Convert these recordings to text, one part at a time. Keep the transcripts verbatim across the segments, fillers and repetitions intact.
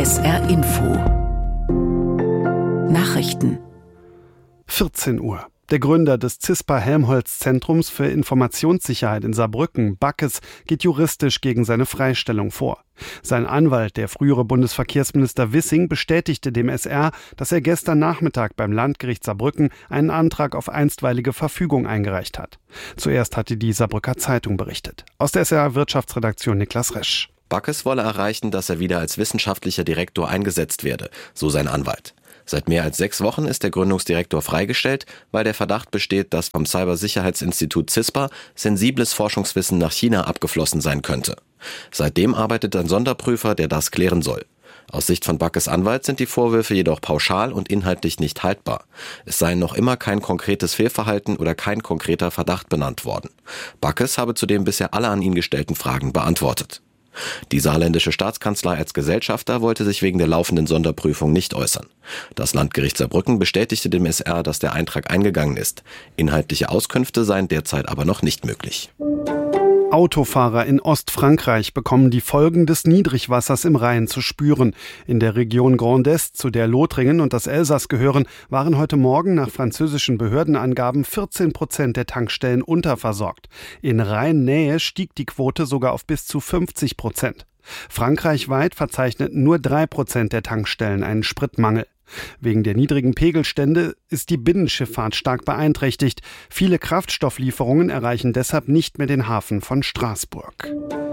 S R Info Nachrichten vierzehn Uhr. Der Gründer des CISPA-Helmholtz-Zentrums für Informationssicherheit in Saarbrücken, Backes, geht juristisch gegen seine Freistellung vor. Sein Anwalt, der frühere Bundesverkehrsminister Wissing, bestätigte dem S R, dass er gestern Nachmittag beim Landgericht Saarbrücken einen Antrag auf einstweilige Verfügung eingereicht hat. Zuerst hatte die Saarbrücker Zeitung berichtet. Aus der S R A-Wirtschaftsredaktion Niklas Resch. Backes wolle erreichen, dass er wieder als wissenschaftlicher Direktor eingesetzt werde, so sein Anwalt. Seit mehr als sechs Wochen ist der Gründungsdirektor freigestellt, weil der Verdacht besteht, dass vom Cybersicherheitsinstitut CISPA sensibles Forschungswissen nach China abgeflossen sein könnte. Seitdem arbeitet ein Sonderprüfer, der das klären soll. Aus Sicht von Backes Anwalt sind die Vorwürfe jedoch pauschal und inhaltlich nicht haltbar. Es sei noch immer kein konkretes Fehlverhalten oder kein konkreter Verdacht benannt worden. Backes habe zudem bisher alle an ihn gestellten Fragen beantwortet. Die saarländische Staatskanzlei als Gesellschafter wollte sich wegen der laufenden Sonderprüfung nicht äußern. Das Landgericht Saarbrücken bestätigte dem S R, dass der Eintrag eingegangen ist. Inhaltliche Auskünfte seien derzeit aber noch nicht möglich. Autofahrer in Ostfrankreich bekommen die Folgen des Niedrigwassers im Rhein zu spüren. In der Region Grand Est, zu der Lothringen und das Elsass gehören, waren heute Morgen nach französischen Behördenangaben vierzehn Prozent der Tankstellen unterversorgt. In Rheinnähe stieg die Quote sogar auf bis zu fünfzig Prozent. Frankreichweit verzeichneten nur drei Prozent der Tankstellen einen Spritmangel. Wegen der niedrigen Pegelstände ist die Binnenschifffahrt stark beeinträchtigt. Viele Kraftstofflieferungen erreichen deshalb nicht mehr den Hafen von Straßburg.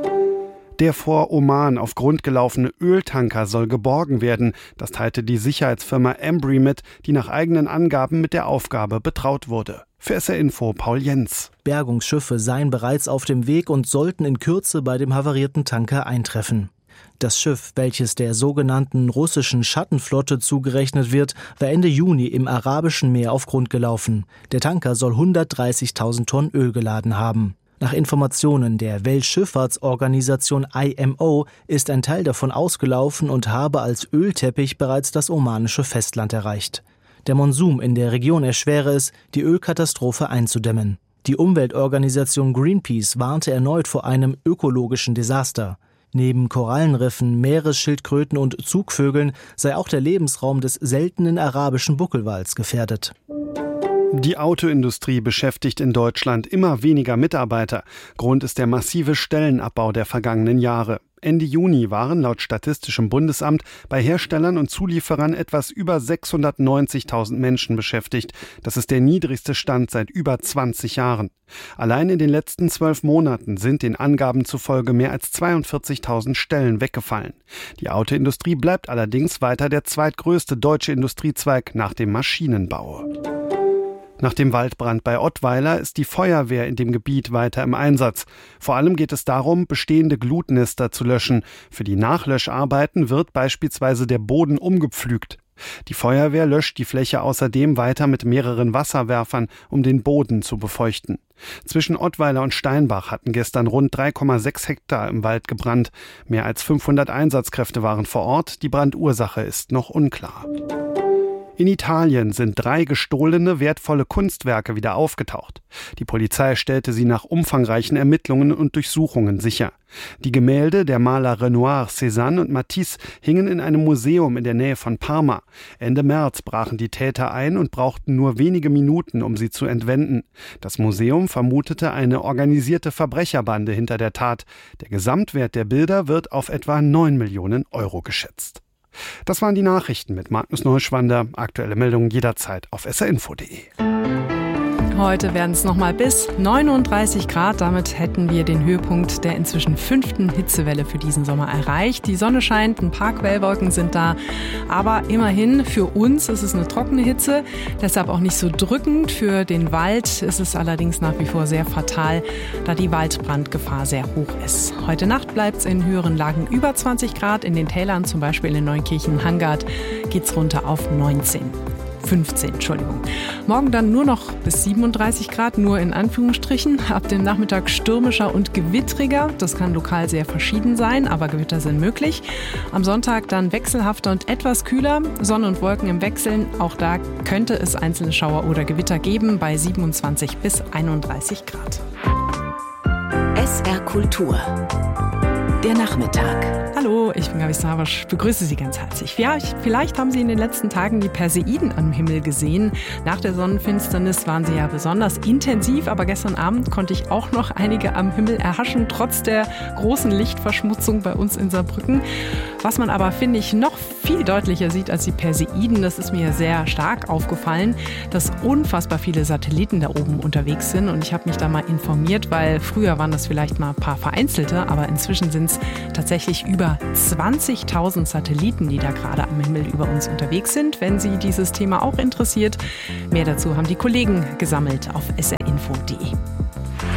Der vor Oman auf Grund gelaufene Öltanker soll geborgen werden. Das teilte die Sicherheitsfirma Embry mit, die nach eigenen Angaben mit der Aufgabe betraut wurde. Für S R Info Paul Jens. Bergungsschiffe seien bereits auf dem Weg und sollten in Kürze bei dem havarierten Tanker eintreffen. Das Schiff, welches der sogenannten russischen Schattenflotte zugerechnet wird, war Ende Juni im Arabischen Meer auf Grund gelaufen. Der Tanker soll hundertdreißigtausend Tonnen Öl geladen haben. Nach Informationen der Weltschifffahrtsorganisation I M O ist ein Teil davon ausgelaufen und habe als Ölteppich bereits das omanische Festland erreicht. Der Monsum in der Region erschwere es, die Ölkatastrophe einzudämmen. Die Umweltorganisation Greenpeace warnte erneut vor einem ökologischen Desaster. Neben Korallenriffen, Meeresschildkröten und Zugvögeln sei auch der Lebensraum des seltenen arabischen Buckelwals gefährdet. Die Autoindustrie beschäftigt in Deutschland immer weniger Mitarbeiter. Grund ist der massive Stellenabbau der vergangenen Jahre. Ende Juni waren laut Statistischem Bundesamt bei Herstellern und Zulieferern etwas über sechshundertneunzigtausend Menschen beschäftigt. Das ist der niedrigste Stand seit über zwanzig Jahren. Allein in den letzten zwölf Monaten sind den Angaben zufolge mehr als zweiundvierzigtausend Stellen weggefallen. Die Autoindustrie bleibt allerdings weiter der zweitgrößte deutsche Industriezweig nach dem Maschinenbau. Nach dem Waldbrand bei Ottweiler ist die Feuerwehr in dem Gebiet weiter im Einsatz. Vor allem geht es darum, bestehende Glutnester zu löschen. Für die Nachlöscharbeiten wird beispielsweise der Boden umgepflügt. Die Feuerwehr löscht die Fläche außerdem weiter mit mehreren Wasserwerfern, um den Boden zu befeuchten. Zwischen Ottweiler und Steinbach hatten gestern rund drei Komma sechs Hektar im Wald gebrannt. Mehr als fünfhundert Einsatzkräfte waren vor Ort. Die Brandursache ist noch unklar. In Italien sind drei gestohlene, wertvolle Kunstwerke wieder aufgetaucht. Die Polizei stellte sie nach umfangreichen Ermittlungen und Durchsuchungen sicher. Die Gemälde der Maler Renoir, Cézanne und Matisse hingen in einem Museum in der Nähe von Parma. Ende März brachen die Täter ein und brauchten nur wenige Minuten, um sie zu entwenden. Das Museum vermutete eine organisierte Verbrecherbande hinter der Tat. Der Gesamtwert der Bilder wird auf etwa neun Millionen Euro geschätzt. Das waren die Nachrichten mit Magnus Neuschwander. Aktuelle Meldungen jederzeit auf s r info punkt de. Heute werden es nochmal bis neununddreißig Grad. Damit hätten wir den Höhepunkt der inzwischen fünften Hitzewelle für diesen Sommer erreicht. Die Sonne scheint, ein paar Quellwolken sind da. Aber immerhin, für uns ist es eine trockene Hitze. Deshalb auch nicht so drückend. Für den Wald ist es allerdings nach wie vor sehr fatal, da die Waldbrandgefahr sehr hoch ist. Heute Nacht bleibt es in höheren Lagen über zwanzig Grad. In den Tälern, zum Beispiel in Neunkirchen-Hangard, geht es runter auf neunzehn. fünfzehn, Entschuldigung. Morgen dann nur noch bis siebenunddreißig Grad, nur in Anführungsstrichen. Ab dem Nachmittag stürmischer und gewittriger. Das kann lokal sehr verschieden sein, aber Gewitter sind möglich. Am Sonntag dann wechselhafter und etwas kühler. Sonne und Wolken im Wechseln. Auch da könnte es einzelne Schauer oder Gewitter geben bei siebenundzwanzig bis einunddreißig Grad. S R Kultur. Der Nachmittag. Hallo, ich bin Gabi Savasch, begrüße Sie ganz herzlich. Ja, vielleicht haben Sie in den letzten Tagen die Perseiden am Himmel gesehen. Nach der Sonnenfinsternis waren sie ja besonders intensiv, aber gestern Abend konnte ich auch noch einige am Himmel erhaschen, trotz der großen Lichtverschmutzung bei uns in Saarbrücken. Was man aber, finde ich, noch viel deutlicher sieht als die Perseiden, das ist mir sehr stark aufgefallen, dass unfassbar viele Satelliten da oben unterwegs sind. Und ich habe mich da mal informiert, weil früher waren das vielleicht mal ein paar vereinzelte, aber inzwischen sind es tatsächlich über zwanzigtausend Satelliten, die da gerade am Himmel über uns unterwegs sind. Wenn Sie dieses Thema auch interessiert, mehr dazu haben die Kollegen gesammelt auf s r info punkt d e.